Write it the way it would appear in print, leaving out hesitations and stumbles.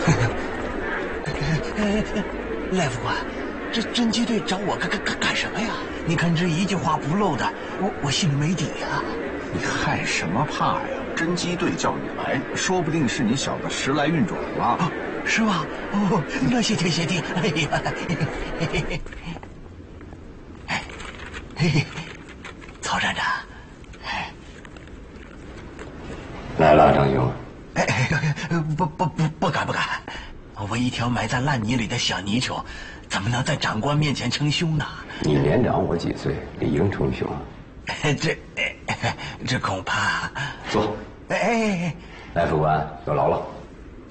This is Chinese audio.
赖副官，这侦缉队找我干什么呀？你看这一句话不漏的，我心里没底呀。 你害什么怕呀？侦缉队叫你来，说不定是你小子时来运转了。 啊，是吗？哦，那谢天谢地。哎呀，曹站长， 来了，张兄。 不敢。我一条埋在烂泥里的小泥鳅，怎么能在长官面前称兄呢？ 你年长我几岁，理应称兄。 这恐怕。 坐。 哎， 赖副官，有劳了。